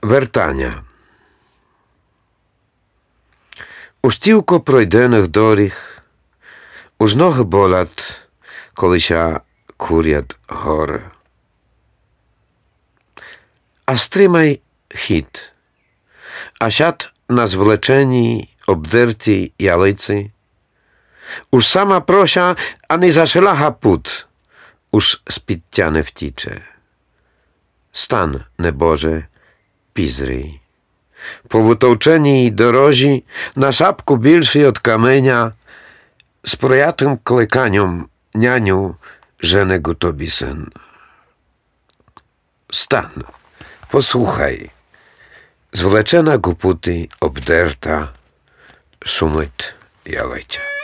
Вертання. Устівко пройдених доріг, уж ноги болять, коли ся курять гори. А стримай хід, а сяд на звлеченій, обдертій ялиці, уж сама прося, а не зашляха пут, уж з-під не втіче. Стан, небоже, пізрій. По витовченій дорожі, на шапку більший от каменя, з проятим кликанням няню жене тобі син. Стан, послухай, звлечена гупути обдерта, шумить ялиця.